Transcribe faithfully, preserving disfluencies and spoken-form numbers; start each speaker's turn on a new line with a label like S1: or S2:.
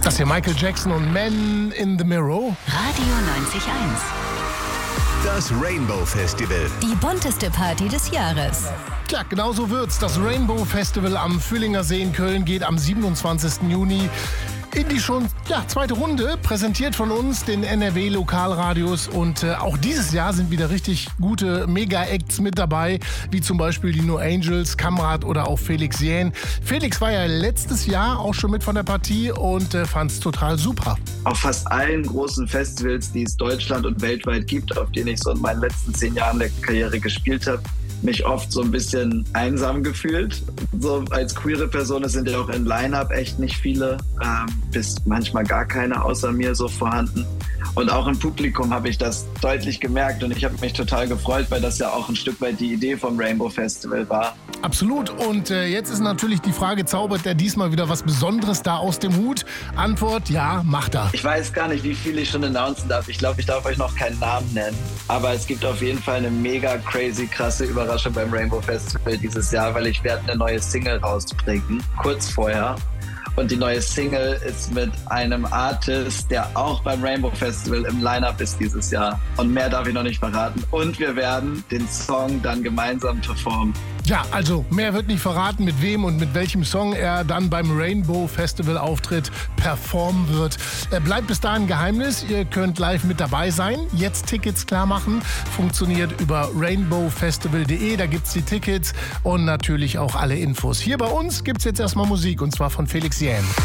S1: Das hier Michael Jackson und Man in the Mirror.
S2: Radio neunzig Komma eins.
S3: Das Rainbow Festival.
S2: Die bunteste Party des Jahres.
S1: Tja, genau so wird's. Das Rainbow Festival am Fühlinger See in Köln geht am siebenundzwanzigsten Juni in die schon ja, zweite Runde, präsentiert von uns, den N R W-Lokalradios. Und äh, auch dieses Jahr sind wieder richtig gute Mega-Acts mit dabei, wie zum Beispiel die No Angels, Kamrat oder auch Felix Jähn. Felix war ja letztes Jahr auch schon mit von der Partie und äh, fand's total super.
S4: Auf fast allen großen Festivals, die es Deutschland und weltweit gibt, auf denen ich so in meinen letzten zehn Jahren der Karriere gespielt habe, mich oft so ein bisschen einsam gefühlt. So als queere Person, es sind ja auch in Line-Up echt nicht viele, ähm, bis manchmal gar keine außer mir so vorhanden. Und auch im Publikum habe ich das deutlich gemerkt und ich habe mich total gefreut, weil das ja auch ein Stück weit die Idee vom Rainbow Festival war.
S1: Absolut. Und äh, jetzt ist natürlich die Frage, zaubert er diesmal wieder was Besonderes da aus dem Hut? Antwort, ja, macht er.
S4: Ich weiß gar nicht, wie viel ich schon announcen darf. Ich glaube, ich darf euch noch keinen Namen nennen. Aber es gibt auf jeden Fall eine mega crazy, krasse Überraschung beim Rainbow Festival dieses Jahr, weil ich werde eine neue Single rausbringen, kurz vorher. Und die neue Single ist mit einem Artist, der auch beim Rainbow Festival im Line-Up ist dieses Jahr. Und mehr darf ich noch nicht verraten. Und wir werden den Song dann gemeinsam performen.
S1: Ja, also mehr wird nicht verraten, mit wem und mit welchem Song er dann beim Rainbow Festival Auftritt performen wird. Er bleibt bis dahin Geheimnis. Ihr könnt live mit dabei sein. Jetzt Tickets klar machen. Funktioniert über rainbow festival punkt de. Da gibt's die Tickets und natürlich auch alle Infos. Hier bei uns gibt's jetzt erstmal Musik und zwar von Felix Jähn.